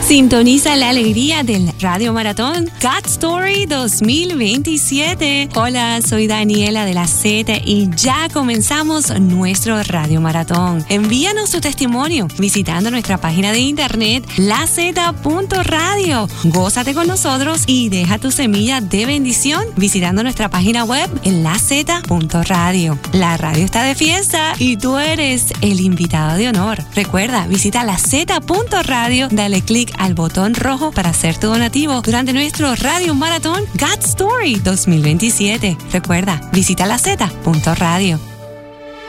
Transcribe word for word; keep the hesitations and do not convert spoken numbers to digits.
Sintoniza la alegría del Radio Maratón God Story dos mil veintisiete. Hola, soy Daniela de la Z y ya comenzamos nuestro Radio Maratón. Envíanos tu testimonio visitando nuestra página de internet la zeta punto radio. Gózate con nosotros y deja tu semilla de bendición visitando nuestra página web en la zeta punto radio. La radio está de fiesta y tú eres el invitado de honor. Recuerda, visita la zeta punto radio, dale clic al botón rojo para hacer tu donativo durante nuestro Radio Maratón God Story dos mil veintisiete. Recuerda, visita la zeta punto radio.